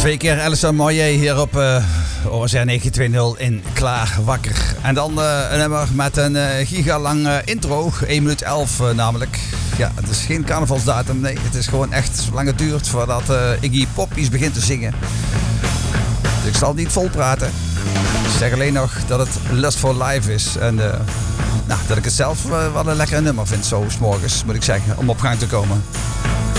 2 keer Alison Moyet hier op OSR 920 in Klaar Wakker. En dan een nummer met een gigalang intro, 1 minuut 11 namelijk. Ja, het is geen carnavalsdatum, nee. Het is gewoon echt zolang het duurt voordat Iggy Pop iets begint te zingen. Dus ik zal niet vol praten. Ik zeg alleen nog dat het Lust for Life is. En dat ik het zelf wel een lekker nummer vind, zo 's morgens, moet ik zeggen, om op gang te komen.